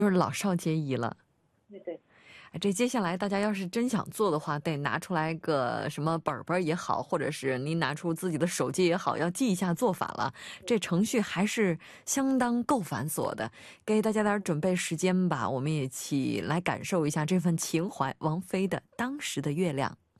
就是老少皆宜了。 对对。 这接下来大家要是真想做的话，得拿出来个什么本本也好，或者是您拿出自己的手机也好，要记一下做法了。这程序还是相当够繁琐的，给大家点准备时间吧，我们也一起来感受一下这份情怀。王菲的《当时的月亮》。